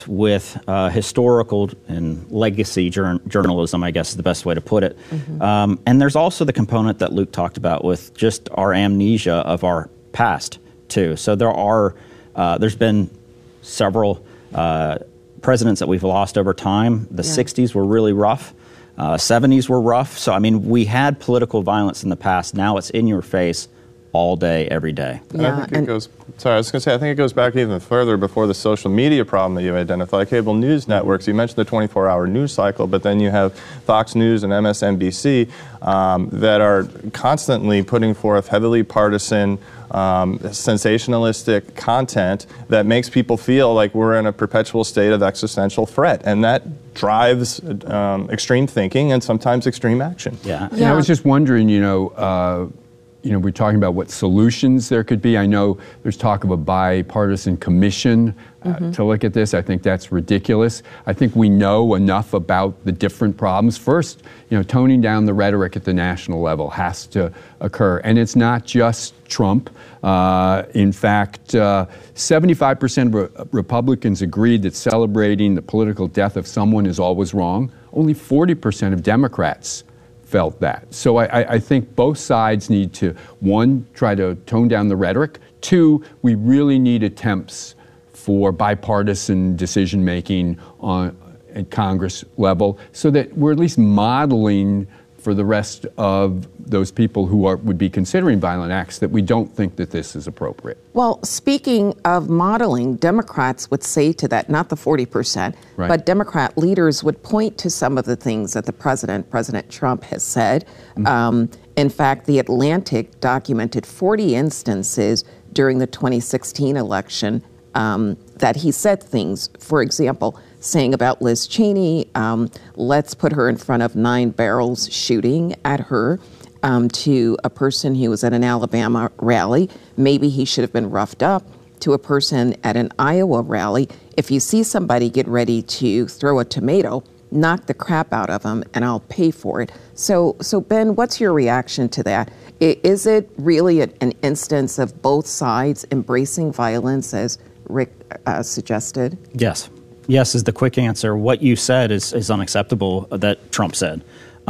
with historical and legacy journalism, I guess is the best way to put it. And there's also the component that Luke talked about with just our amnesia of our past, too. So there's been several presidents that we've lost over time. The 60s were really rough. 70s were rough. So, I mean, we had political violence in the past. Now it's in your face all day, every day. Yeah, I think I think it goes back even further before the social media problem that you identified. Cable news networks, you mentioned the 24-hour news cycle, but then you have Fox News and MSNBC that are constantly putting forth heavily partisan, sensationalistic content that makes people feel like we're in a perpetual state of existential threat, and that drives extreme thinking and sometimes extreme action. Yeah. And I was just wondering, we're talking about what solutions there could be. I know there's talk of a bipartisan commission to look at this. I think that's ridiculous. I think we know enough about the different problems. First, toning down the rhetoric at the national level has to occur. And it's not just Trump. In fact, 75% of Republicans agreed that celebrating the political death of someone is always wrong. Only 40% of Democrats felt that. So I think both sides need to, one, try to tone down the rhetoric. Two, we really need attempts for bipartisan decision-making at Congress level so that we're at least modeling for the rest of those people who would be considering violent acts that we don't think that this is appropriate. Well, speaking of modeling, Democrats would say to that, not the 40%, right, but Democrat leaders would point to some of the things that President Trump has said. In fact, The Atlantic documented 40 instances during the 2016 election that he said things, for example, saying about Liz Cheney, let's put her in front of 9 barrels shooting at her, to a person who was at an Alabama rally. Maybe he should have been roughed up. To a person at an Iowa rally, if you see somebody get ready to throw a tomato, knock the crap out of them and I'll pay for it. So Ben, what's your reaction to that? Is it really an instance of both sides embracing violence, as Rick suggested? Yes is the quick answer. What you said is unacceptable that Trump said.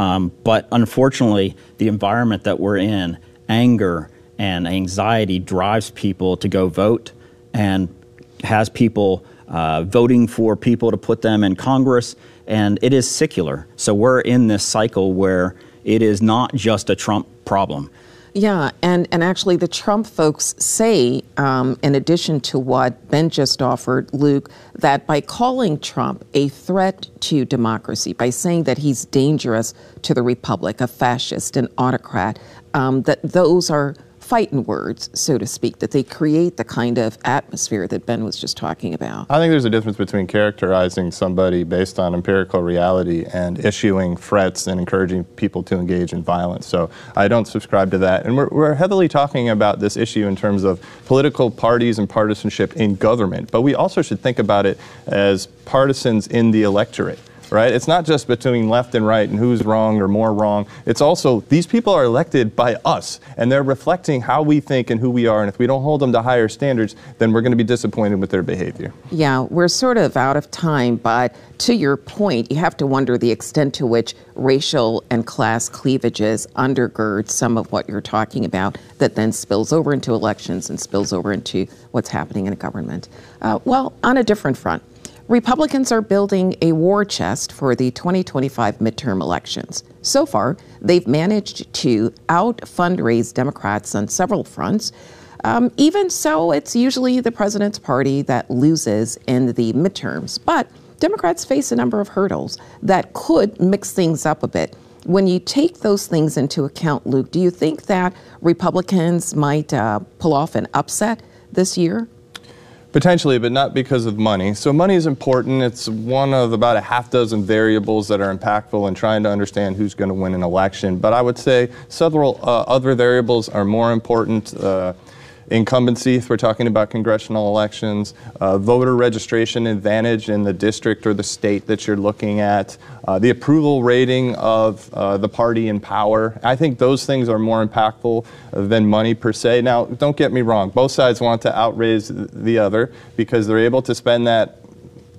But unfortunately, the environment that we're in, anger and anxiety drives people to go vote and has people voting for people to put them in Congress. And it is secular. So we're in this cycle where it is not just a Trump problem. Yeah, and actually the Trump folks say, in addition to what Ben just offered, Luke, that by calling Trump a threat to democracy, by saying that he's dangerous to the republic, a fascist, an autocrat, that those are fighting words, so to speak, that they create the kind of atmosphere that Ben was just talking about. I think there's a difference between characterizing somebody based on empirical reality and issuing threats and encouraging people to engage in violence. So I don't subscribe to that. And we're heavily talking about this issue in terms of political parties and partisanship in government, but we also should think about it as partisans in the electorate. Right? It's not just between left and right and who's wrong or more wrong. It's also, these people are elected by us, and they're reflecting how we think and who we are. And if we don't hold them to higher standards, then we're going to be disappointed with their behavior. Yeah, we're sort of out of time, but to your point, you have to wonder the extent to which racial and class cleavages undergird some of what you're talking about that then spills over into elections and spills over into what's happening in government. Well, on a different front, Republicans are building a war chest for the 2025 midterm elections. So far, they've managed to out-fundraise Democrats on several fronts. Even so, it's usually the president's party that loses in the midterms. But Democrats face a number of hurdles that could mix things up a bit. When you take those things into account, Luke, do you think that Republicans might pull off an upset this year? Potentially, but not because of money. So money is important. It's one of about a half dozen variables that are impactful in trying to understand who's going to win an election. But I would say several other variables are more important. Incumbency, if we're talking about congressional elections, voter registration advantage in the district or the state that you're looking at, the approval rating of the party in power. I think those things are more impactful than money per se. Now, don't get me wrong. Both sides want to outraise the other because they're able to spend that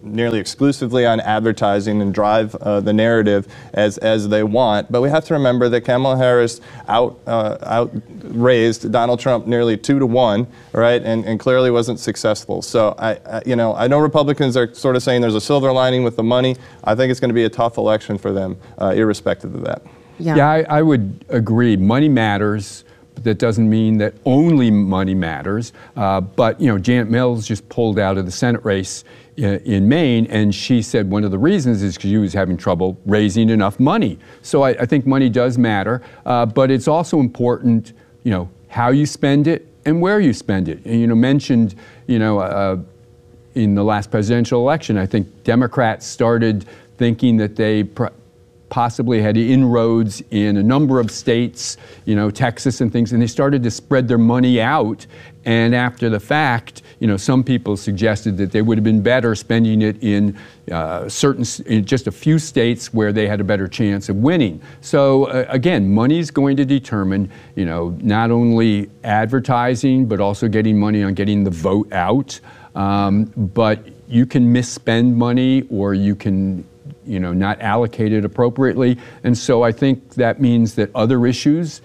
nearly exclusively on advertising and drive the narrative as they want. But we have to remember that Kamala Harris outraised Donald Trump nearly 2-1, right? And clearly wasn't successful. So I know Republicans are sort of saying there's a silver lining with the money. I think it's going to be a tough election for them, irrespective of that. Yeah, I would agree. Money matters. But that doesn't mean that only money matters. But Janet Mills just pulled out of the Senate race in Maine, and she said one of the reasons is because she was having trouble raising enough money. So I think money does matter, but it's also important, how you spend it and where you spend it. And mentioned, in the last presidential election, I think Democrats started thinking that they possibly had inroads in a number of states, Texas and things, and they started to spread their money out. And after the fact, some people suggested that they would have been better spending it in in just a few states where they had a better chance of winning. So again, money is going to determine, not only advertising, but also getting money on getting the vote out. But you can misspend money, or you can not allocated appropriately. And so I think that means that other issues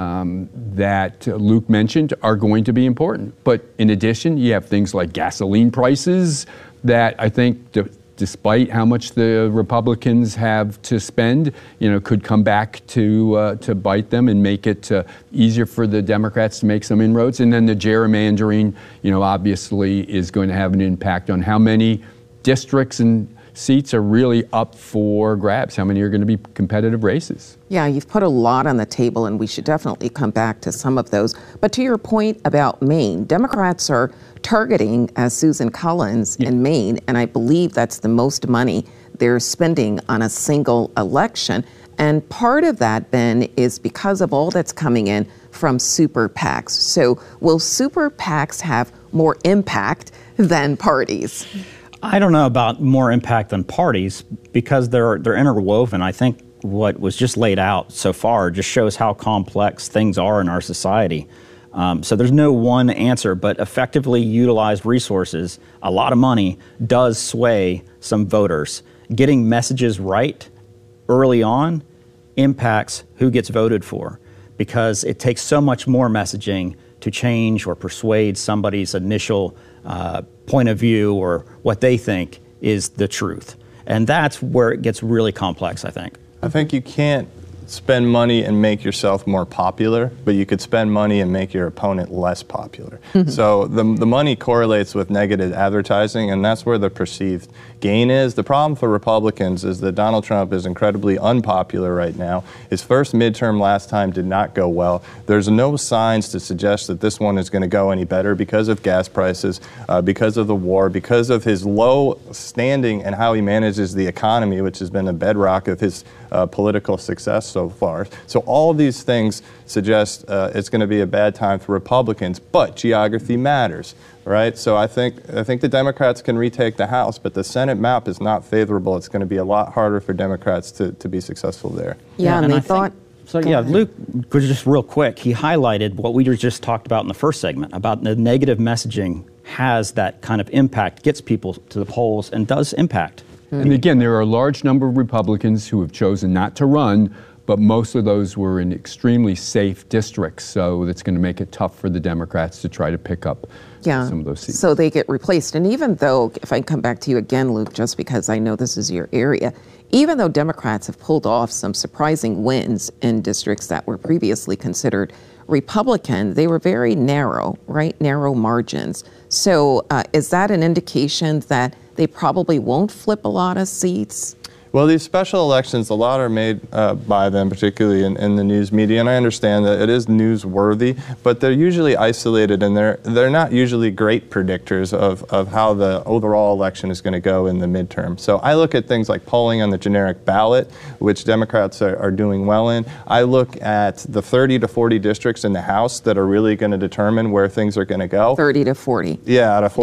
that Luke mentioned are going to be important. But in addition, you have things like gasoline prices that I think, despite how much the Republicans have to spend, could come back to bite them and make it easier for the Democrats to make some inroads. And then the gerrymandering, obviously is going to have an impact on how many districts and seats are really up for grabs, how many are going to be competitive races. Yeah, you've put a lot on the table, and we should definitely come back to some of those. But to your point about Maine, Democrats are targeting Susan Collins in Maine, and I believe that's the most money they're spending on a single election. And part of that, Ben, is because of all that's coming in from super PACs. So will super PACs have more impact than parties? I don't know about more impact than parties, because they're interwoven. I think what was just laid out so far just shows how complex things are in our society. So there's no one answer, but effectively utilized resources, a lot of money, does sway some voters. Getting messages right early on impacts who gets voted for, because it takes so much more messaging to change or persuade somebody's initial point of view or what they think is the truth. And that's where it gets really complex, I think. I think you can't spend money and make yourself more popular, but you could spend money and make your opponent less popular. So the money correlates with negative advertising, and that's where the perceived gain is. The problem for Republicans is that Donald Trump is incredibly unpopular right now. His first midterm last time did not go well. There's no signs to suggest that this one is going to go any better because of gas prices, because of the war, because of his low standing and how he manages the economy, which has been the bedrock of his political success so far. So all of these things suggest it's going to be a bad time for Republicans, but geography matters, right? So I think the Democrats can retake the House, but the Senate map is not favorable. It's going to be a lot harder for Democrats to be successful there. Yeah, and they thought... So yeah, Luke, just real quick, he highlighted what we just talked about in the first segment, about the negative messaging has that kind of impact, gets people to the polls, and does impact. And again, there are a large number of Republicans who have chosen not to run, but most of those were in extremely safe districts, so that's going to make it tough for the Democrats to try to pick up some of those seats. So they get replaced. And even though, if I come back to you again, Luke, just because I know this is your area, even though Democrats have pulled off some surprising wins in districts that were previously considered Republican, they were very narrow, right? Narrow margins. So is that an indication that they probably won't flip a lot of seats? Well, these special elections, a lot are made by them, particularly in the news media, and I understand that it is newsworthy, but they're usually isolated, and they're not usually great predictors of how the overall election is going to go in the midterm. So I look at things like polling on the generic ballot, which Democrats are doing well in. I look at the 30 to 40 districts in the House that are really going to determine where things are going to go. 30 to 40. Yeah, out of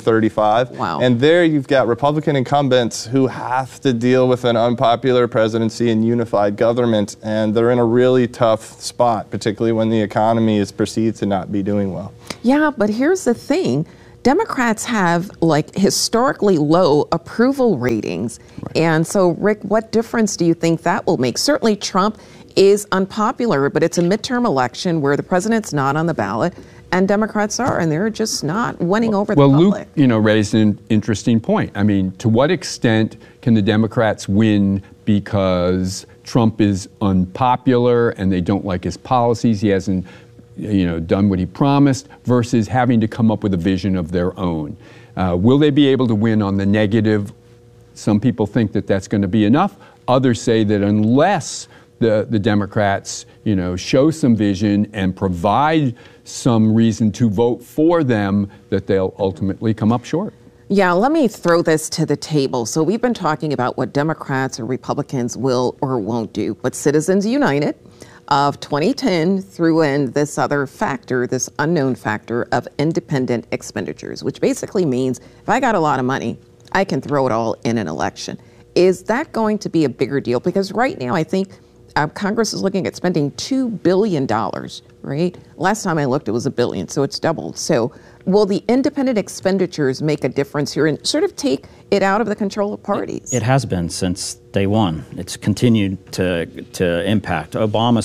435. Wow. And there you've got Republican incumbents who have to deal with an unpopular presidency and unified government, and they're in a really tough spot, particularly when the economy is perceived to not be doing well. Yeah, but here's the thing. Democrats have like historically low approval ratings. Right. And so, Rick, what difference do you think that will make? Certainly Trump is unpopular, but it's a midterm election where the president's not on the ballot and Democrats are, and they're just not winning over the public. Well, Luke, raised an interesting point. I mean, to what extent can the Democrats win because Trump is unpopular and they don't like his policies? He hasn't done what he promised, versus having to come up with a vision of their own. Will they be able to win on the negative? Some people think that that's going to be enough. Others say that unless the Democrats, show some vision and provide some reason to vote for them, that they'll ultimately come up short. Yeah, let me throw this to the table. So we've been talking about what Democrats or Republicans will or won't do, but Citizens United of 2010 threw in this other factor, this unknown factor of independent expenditures, which basically means if I got a lot of money, I can throw it all in an election. Is that going to be a bigger deal? Because right now, I think Congress is looking at spending $2 billion, right? Last time I looked, it was $1 billion, so it's doubled. So will the independent expenditures make a difference here and sort of take it out of the control of parties? It has been since day one. It's continued to impact. Obama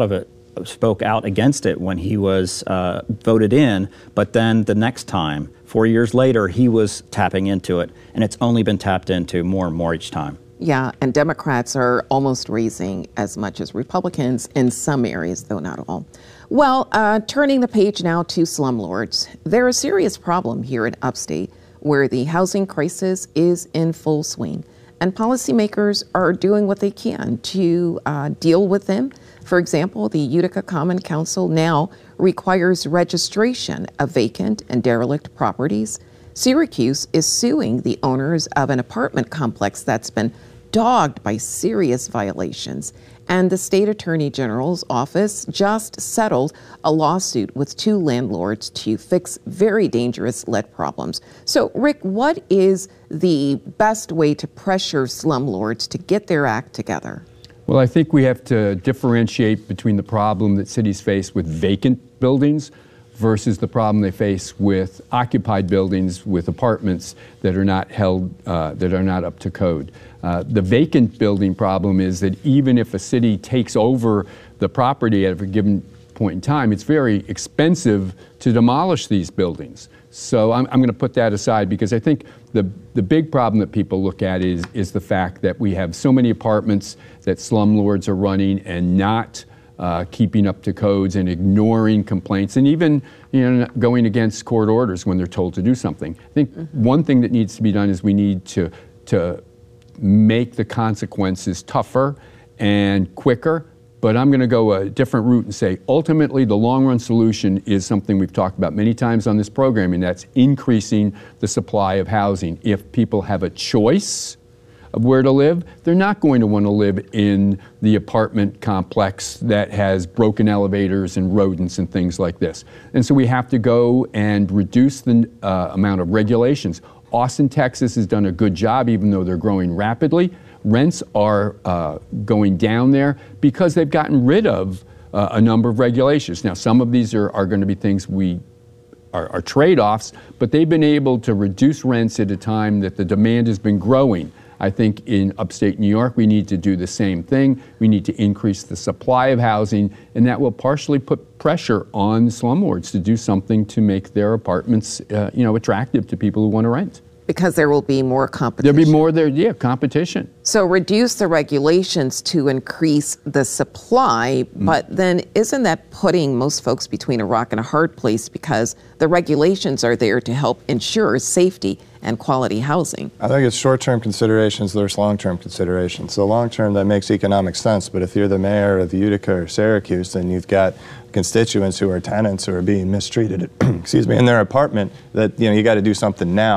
spoke out against it when he was voted in, but then the next time, 4 years later, he was tapping into it, and it's only been tapped into more and more each time. Yeah, and Democrats are almost raising as much as Republicans in some areas, though not all. Well, turning the page now to slumlords. They're a serious problem here in upstate where the housing crisis is in full swing. And policymakers are doing what they can to deal with them. For example, the Utica Common Council now requires registration of vacant and derelict properties. Syracuse is suing the owners of an apartment complex that's been dogged by serious violations. And the state attorney general's office just settled a lawsuit with 2 landlords to fix very dangerous lead problems. So, Rick, what is the best way to pressure slumlords to get their act together? Well, I think we have to differentiate between the problem that cities face with vacant buildings versus the problem they face with occupied buildings with apartments that are not held, that are not up to code. The vacant building problem is that even if a city takes over the property at a given point in time, it's very expensive to demolish these buildings. So I'm going to put that aside because I think the big problem that people look at is the fact that we have so many apartments that slumlords are running and not keeping up to codes and ignoring complaints and even going against court orders when they're told to do something. I think one thing that needs to be done is we need to make the consequences tougher and quicker. But I'm going to go a different route and say ultimately the long-run solution is something we've talked about many times on this program, and that's increasing the supply of housing. If people have a choice of where to live, they're not going to want to live in the apartment complex that has broken elevators and rodents and things like this. And so we have to go and reduce the amount of regulations. Austin, Texas has done a good job, even though they're growing rapidly. Rents are going down there because they've gotten rid of a number of regulations. Now, some of these are going to be things are trade-offs, but they've been able to reduce rents at a time that the demand has been growing. I think in upstate New York, we need to do the same thing. We need to increase the supply of housing, and that will partially put pressure on slumlords to do something to make their apartments, attractive to people who want to rent. Because there will be more competition. There'll be more competition. So reduce the regulations to increase the supply, but then isn't that putting most folks between a rock and a hard place because the regulations are there to help ensure safety and quality housing? I think it's short-term considerations versus long-term considerations. So long-term, that makes economic sense, but if you're the mayor of Utica or Syracuse, then you've got constituents who are tenants who are being mistreated, in their apartment, that you got to do something now.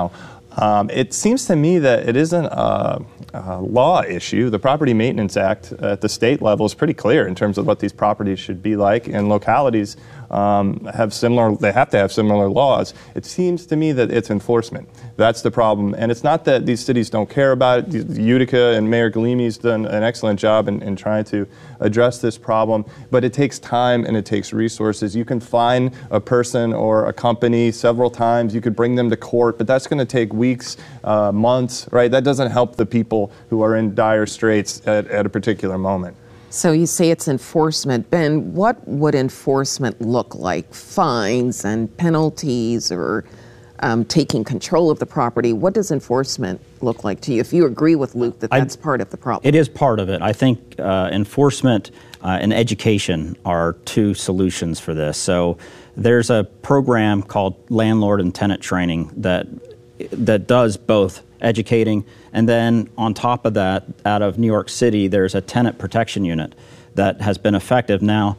It seems to me that it isn't a law issue. The Property Maintenance Act at the state level is pretty clear in terms of what these properties should be like, and localities have to have similar laws. It seems to me that it's enforcement. That's the problem. And it's not that these cities don't care about it. Utica and Mayor Galimi's done an excellent job in trying to address this problem, but it takes time and it takes resources. You can fine a person or a company several times. You could bring them to court, but that's going to take weeks, months, right? That doesn't help the people who are in dire straits at a particular moment. So you say it's enforcement. Ben, what would enforcement look like? Fines and penalties, or taking control of the property? What does enforcement look like to you, if you agree with Luke that that's part of the problem? It is part of it. I think enforcement and education are two solutions for this. So there's a program called Landlord and Tenant Training that does both educating, and then on top of that, out of New York City, there's a tenant protection unit that has been effective. Now,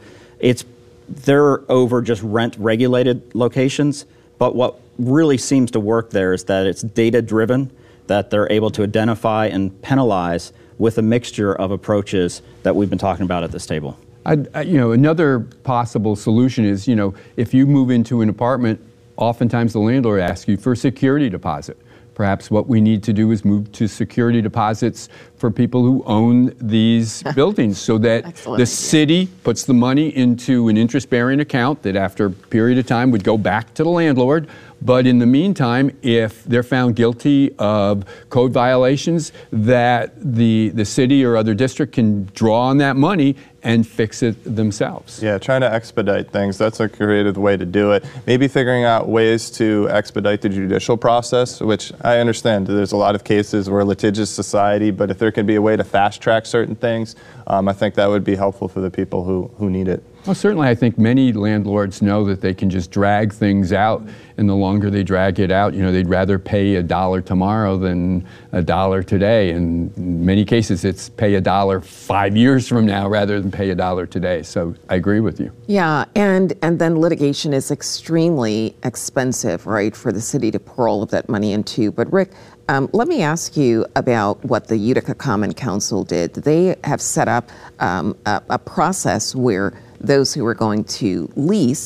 they're over just rent-regulated locations, but what really seems to work there is that it's data-driven, that they're able to identify and penalize with a mixture of approaches that we've been talking about at this table. Another possible solution is, if you move into an apartment, oftentimes the landlord asks you for a security deposit. Perhaps what we need to do is move to security deposits for people who own these buildings, so that the city puts the money into an interest-bearing account that after a period of time would go back to the landlord. But in the meantime, if they're found guilty of code violations, that the city or other district can draw on that money and fix it themselves. Yeah, trying to expedite things, that's a creative way to do it. Maybe figuring out ways to expedite the judicial process, which I understand there's a lot of cases where litigious society, but if there can be a way to fast track certain things, I think that would be helpful for the people who need it. Well, certainly I think many landlords know that they can just drag things out, and the longer they drag it out, they'd rather pay $1 tomorrow than $1 today. And in many cases, it's pay $1 5 years from now rather than pay $1 today. So I agree with you. Yeah, and then litigation is extremely expensive, right, for the city to pour all of that money into. But Rick, let me ask you about what the Utica Common Council did. They have set up a process where those who are going to lease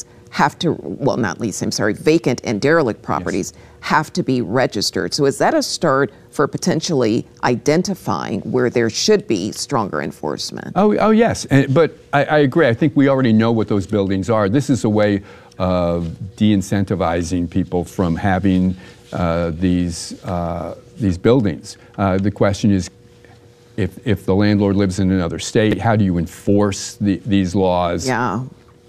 vacant and derelict properties have to be registered. So is that a start for potentially identifying where there should be stronger enforcement? Oh yes, but I agree. I think we already know what those buildings are. This is a way of de-incentivizing people from having these buildings. The question is, if the landlord lives in another state, how do you enforce these laws? Yeah.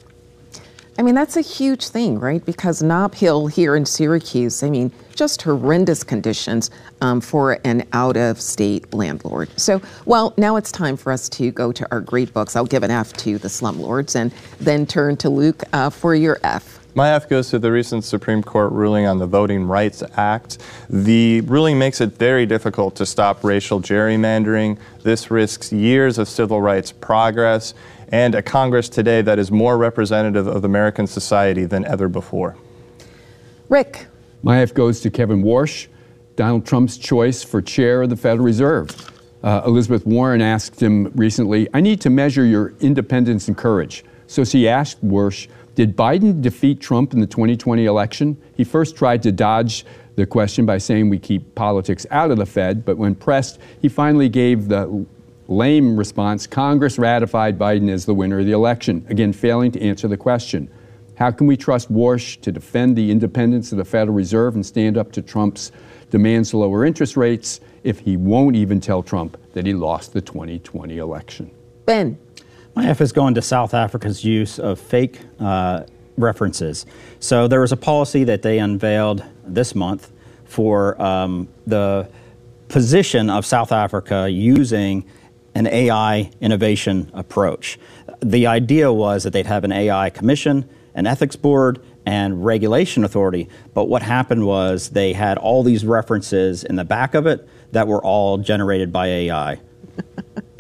I mean, that's a huge thing, right? Because Nob Hill here in Syracuse, just horrendous conditions for an out-of-state landlord. So, now it's time for us to go to our great books. I'll give an F to the slumlords and then turn to Luke for your F. My F goes to the recent Supreme Court ruling on the Voting Rights Act. The ruling makes it very difficult to stop racial gerrymandering. This risks years of civil rights progress and a Congress today that is more representative of American society than ever before. Rick. My F goes to Kevin Warsh, Donald Trump's choice for chair of the Federal Reserve. Elizabeth Warren asked him recently, "I need to measure your independence and courage." So she asked Warsh, did Biden defeat Trump in the 2020 election? He first tried to dodge the question by saying we keep politics out of the Fed, but when pressed, he finally gave the lame response, Congress ratified Biden as the winner of the election, again failing to answer the question. How can we trust Warsh to defend the independence of the Federal Reserve and stand up to Trump's demands to lower interest rates if he won't even tell Trump that he lost the 2020 election? Ben. My F is going to South Africa's use of fake references. So there was a policy that they unveiled this month for the position of South Africa using an AI innovation approach. The idea was that they'd have an AI commission, an ethics board, and regulation authority. But what happened was they had all these references in the back of it that were all generated by AI.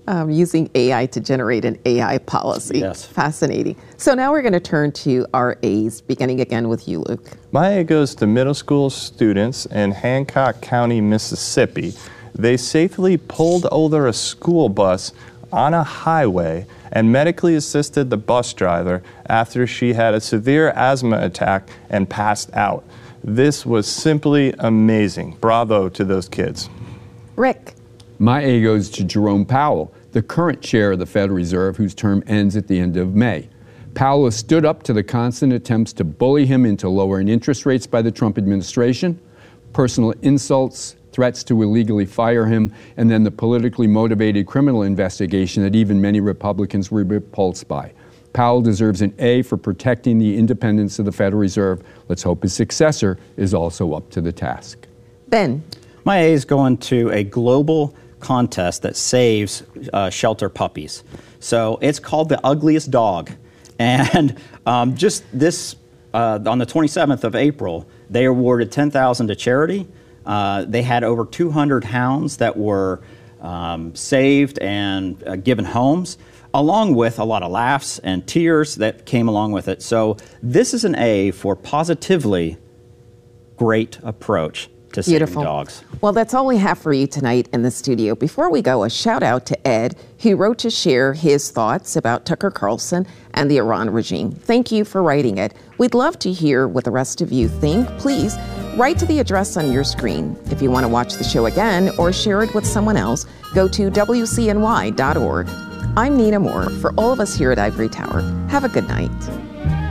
using AI to generate an AI policy. Yes. Fascinating. So now we're going to turn to our A's, beginning again with you, Luke. My A goes to middle school students in Hancock County, Mississippi. They safely pulled over a school bus on a highway and medically assisted the bus driver after she had a severe asthma attack and passed out. This was simply amazing. Bravo to those kids. Rick. My A goes to Jerome Powell, the current chair of the Federal Reserve, whose term ends at the end of May. Powell has stood up to the constant attempts to bully him into lowering interest rates by the Trump administration, personal insults, threats to illegally fire him, and then the politically motivated criminal investigation that even many Republicans were repulsed by. Powell deserves an A for protecting the independence of the Federal Reserve. Let's hope his successor is also up to the task. Ben. My A is going to a global contest that saves shelter puppies. So it's called The Ugliest Dog. And just this, on the 27th of April, they awarded $10,000 to charity. They had over 200 hounds that were saved and given homes, along with a lot of laughs and tears that came along with it. So this is an A for positively great approach to saving dogs. Well, that's all we have for you tonight in the studio. Before we go, a shout out to Ed, who wrote to share his thoughts about Tucker Carlson and the Iran regime. Thank you for writing it. We'd love to hear what the rest of you think. Please write to the address on your screen. If you want to watch the show again or share it with someone else, go to WCNY.org. I'm Nina Moore. For all of us here at Ivory Tower, have a good night.